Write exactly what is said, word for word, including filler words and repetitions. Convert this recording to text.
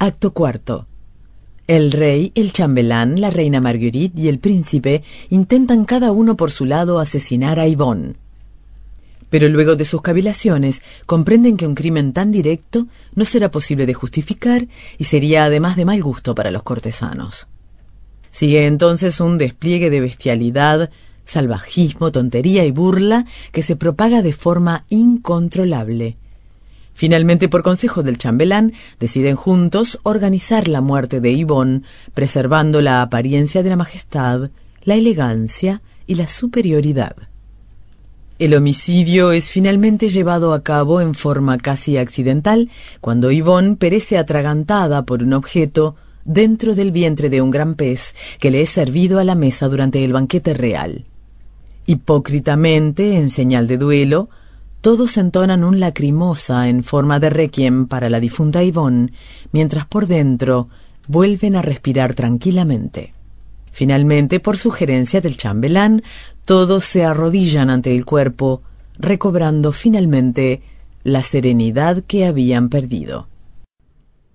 Acto cuarto. El rey, el chambelán, la reina Marguerite y el príncipe intentan cada uno por su lado asesinar a Yvonne. Pero luego de sus cavilaciones comprenden que un crimen tan directo no será posible de justificar y sería además de mal gusto para los cortesanos. Sigue entonces un despliegue de bestialidad, salvajismo, tontería y burla que se propaga de forma incontrolable. Finalmente, por consejo del chambelán, deciden juntos organizar la muerte de Yvonne, preservando la apariencia de la majestad, la elegancia y la superioridad. El homicidio es finalmente llevado a cabo en forma casi accidental, cuando Yvonne perece atragantada por un objeto dentro del vientre de un gran pez que le es servido a la mesa durante el banquete real. Hipócritamente, en señal de duelo, todos entonan un lacrimosa en forma de requiem para la difunta Yvonne, mientras por dentro vuelven a respirar tranquilamente. Finalmente, por sugerencia del chambelán, todos se arrodillan ante el cuerpo, recobrando finalmente la serenidad que habían perdido.